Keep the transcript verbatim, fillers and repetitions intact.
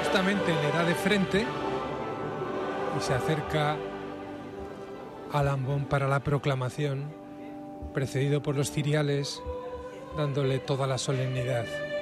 justamente le da de frente y se acerca al ambón para la proclamación, precedido por los ciriales, dándole toda la solemnidad.